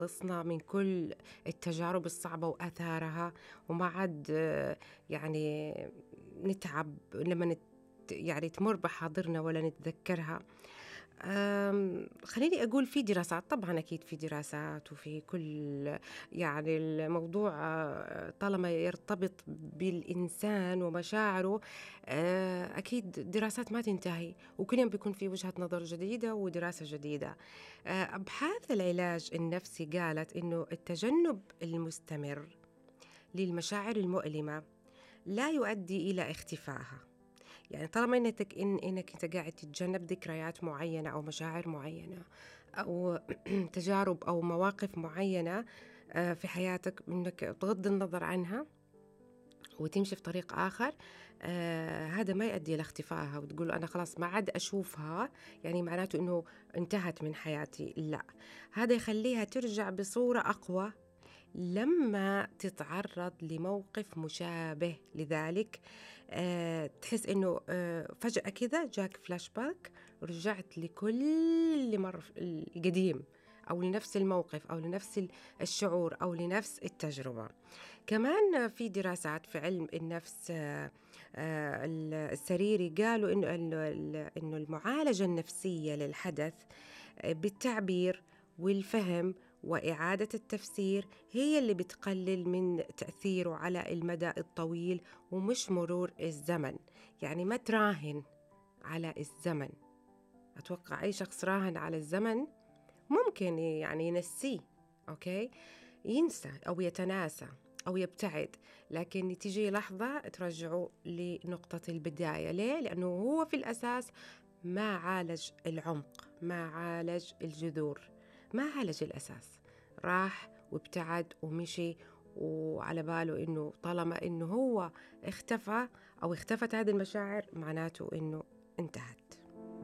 خلصنا من كل التجارب الصعبة وآثارها، وما عاد يعني نتعب لما يعني تمر بحاضرنا ولا نتذكرها. خلّيني أقول في دراسات، طبعًا أكيد في دراسات وفي كل يعني الموضوع طالما يرتبط بالإنسان ومشاعره، أكيد دراسات ما تنتهي، وكل يوم بيكون في وجهة نظر جديدة ودراسة جديدة. أبحاث العلاج النفسي قالت إنه التجنب المستمر للمشاعر المؤلمة لا يؤدي إلى اختفائها. يعني طالما إنك أنت قاعد تتجنب ذكريات معينة أو مشاعر معينة أو تجارب أو مواقف معينة في حياتك، إنك تغض النظر عنها وتمشي في طريق آخر، هذا ما يؤدي إلى اختفائها وتقول أنا خلاص ما عاد أشوفها، يعني معناته إنه انتهت من حياتي. لا، هذا يخليها ترجع بصورة أقوى لما تتعرض لموقف مشابه لذلك. تحس إنه فجأة كذا جاك فلاش باك، رجعت لكل مرة القديم، أو لنفس الموقف أو لنفس الشعور أو لنفس التجربة. كمان في دراسات في علم النفس السريري قالوا إنه المعالجة النفسية للحدث بالتعبير والفهم وإعادة التفسير هي اللي بتقلل من تأثيره على المدى الطويل، ومش مرور الزمن. يعني ما تراهن على الزمن. أتوقع أي شخص راهن على الزمن ممكن يعني ينسيه، أوكي، ينسى أو يتناسى أو يبتعد، لكن تيجي لحظة ترجعه لنقطة البداية. ليه؟ لأنه هو في الأساس ما عالج العمق، ما عالج الجذور، ما عالج الأساس، راح وابتعد ومشي وعلى باله إنه طالما إنه هو اختفى أو اختفت هذه المشاعر معناته إنه انتهت.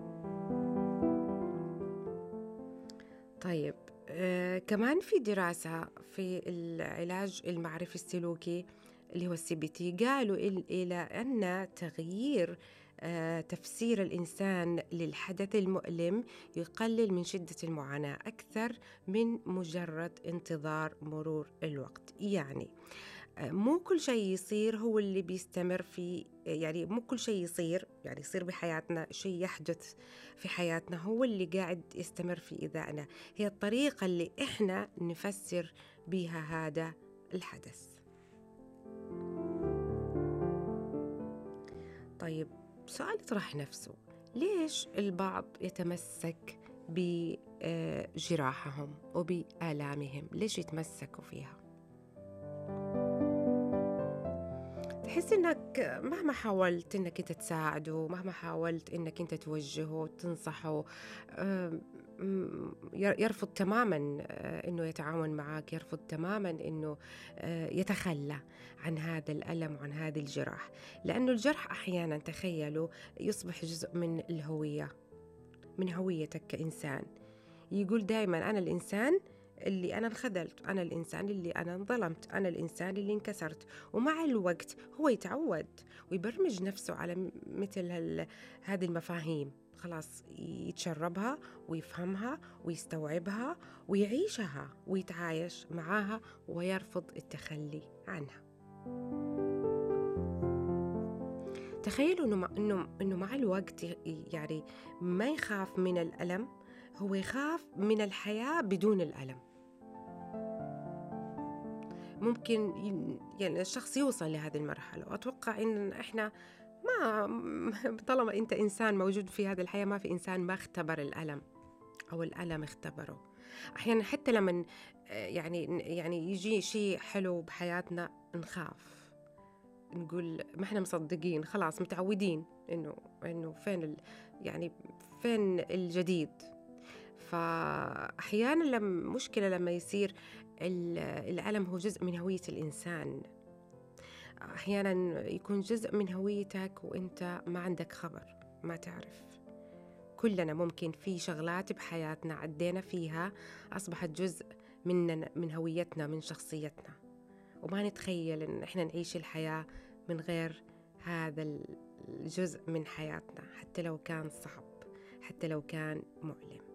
طيب، كمان في دراسة في العلاج المعرفي السلوكي اللي هو CBT، قالوا إلى أن تغيير تفسير الإنسان للحدث المؤلم يقلل من شدة المعاناة أكثر من مجرد انتظار مرور الوقت. يعني مو كل شيء يصير هو اللي بيستمر في، يعني مو كل شيء يصير يعني يصير بحياتنا، شيء يحدث في حياتنا هو اللي قاعد يستمر في إيذائنا، هي الطريقة اللي إحنا نفسر بها هذا الحدث. طيب، سؤال يطرح نفسه، ليش البعض يتمسك بجراحهم وبآلامهم؟ ليش يتمسكوا فيها؟ تحس إنك مهما حاولت إنك أنت تساعده، مهما حاولت إنك أنت توجهه تنصحه، يرفض تماماً إنه يتعاون معك، يرفض تماماً إنه يتخلى عن هذا الألم وعن هذه الجراح، لأنه الجرح أحياناً تخيلوا يصبح جزء من الهوية، من هويتك كإنسان. يقول دائما أنا الإنسان اللي أنا انخذلت، أنا الإنسان اللي أنا انظلمت، أنا الإنسان اللي انكسرت. ومع الوقت هو يتعود ويبرمج نفسه على مثل هذه المفاهيم، خلاص يتشربها ويفهمها ويستوعبها ويعيشها ويتعايش معاها ويرفض التخلي عنها. تخيلوا إنه مع الوقت يعني ما يخاف من الألم، هو يخاف من الحياة بدون الألم. ممكن يعني الشخص يوصل لهذه المرحلة، وأتوقع إن إحنا ما طالما أنت إنسان موجود في هذه الحياة، ما في إنسان ما اختبر الألم أو الألم اختبره. أحيانا حتى لما يعني يجي شيء حلو بحياتنا نخاف، نقول ما إحنا مصدقين، خلاص متعودين إنه يعني فين الجديد. فأحيانا مشكلة لما يصير الألم هو جزء من هوية الإنسان، أحيانا يكون جزء من هويتك وإنت ما عندك خبر، ما تعرف. كلنا ممكن في شغلات بحياتنا عدينا فيها أصبحت جزء من هويتنا، من شخصيتنا، وما نتخيل إن إحنا نعيش الحياة من غير هذا الجزء من حياتنا، حتى لو كان صعب، حتى لو كان مؤلم.